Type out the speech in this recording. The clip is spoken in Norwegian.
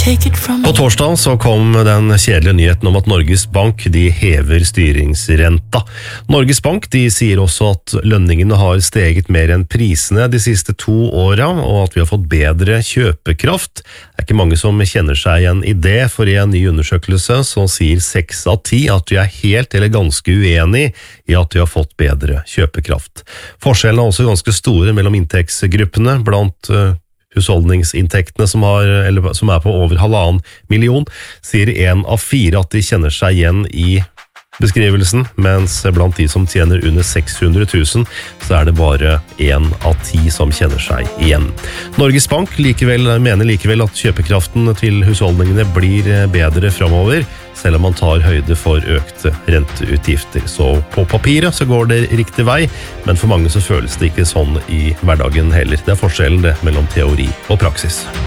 På torsdag så kom den kjedelige nyheten om at Norges Bank de hever styringsrenta. Norges Bank de sier også at lønningene har steget mer enn prisene de siste 2 årene, og at vi har fått bedre kjøpekraft. Det er ikke mange som kjenner seg igjen i det, for i en ny undersøkelse så sier 6 av 10 at de er helt eller ganske uenig i at de har fått bedre kjøpekraft. Forskjellene er også ganske store mellom inntektsgruppene. Blant husholdningsinntektene som er på over 1,5 million, sier 1 av 4 at de kjenner seg igjen i beskrivelsen, mens blant de som tjener under 600 000, så er det bare 1 av 10 som kjenner seg igjen. Norges Bank mener likevel at kjøpekraften til husholdningene blir bedre fremover, selv om man tar høyde for økte renteutgifter. Så på papiret så går det riktig vei, men for mange så føles det ikke sånn i hverdagen heller. Det er forskjellen det mellom teori og praksis.